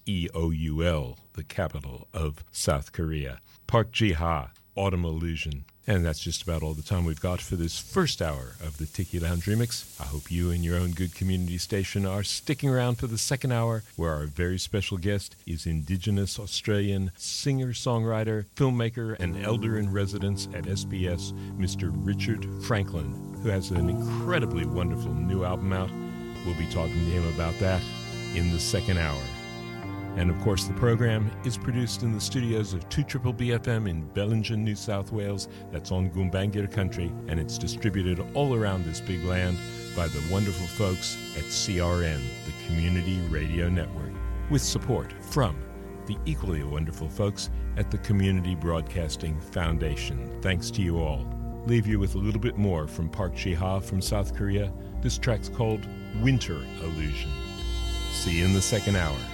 Seoul, the capital of South Korea. Park Ji-ha, Autumn Illusion. And that's just about all the time we've got for this first hour of the Tiki Lounge Remix. I hope you and your own good community station are sticking around for the second hour, where our very special guest is Indigenous Australian singer-songwriter, filmmaker, and elder-in-residence at SBS, Mr. Richard Franklin, who has an incredibly wonderful new album out. We'll be talking to him about that in the second hour. And of course, the program is produced in the studios of 2BBFM in Bellingen, New South Wales. That's on Gumbaynggirr country, and it's distributed all around this big land by the wonderful folks at CRN, the Community Radio Network, with support from the equally wonderful folks at the Community Broadcasting Foundation. Thanks to you all. Leave you with a little bit more from Park Ji-ha from South Korea. This track's called Winter Illusion. See you in the second hour.